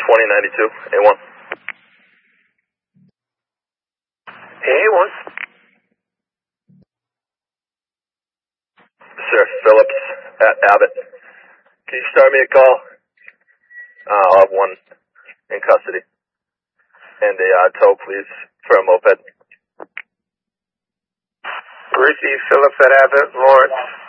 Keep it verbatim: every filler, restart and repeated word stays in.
twenty ninety-two, A one. A one. Sir, Phillips at Abbott. Can you start me a call? Uh, I'll have one in custody. And a uh, tow, please, for a moped. Receive Phillips at Abbott, Lawrence.